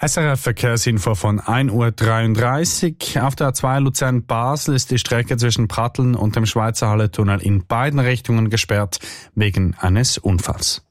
SRF Verkehrsinfo von 1:33 Uhr. Auf der A2 Luzern-Basel ist die Strecke zwischen Pratteln und dem Schweizer Halletunnel in beiden Richtungen gesperrt wegen eines Unfalls.